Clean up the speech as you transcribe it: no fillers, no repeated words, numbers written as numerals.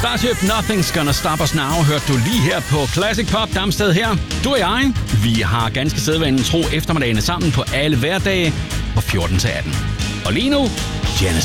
Starship, Nothing's Gonna Stop Us Now, hørte du lige her på Classic Pop Damsted her. Du og jeg, vi har ganske sædvanen tro eftermiddagene sammen på alle hverdage fra 14 til 18. Og lige nu, Janis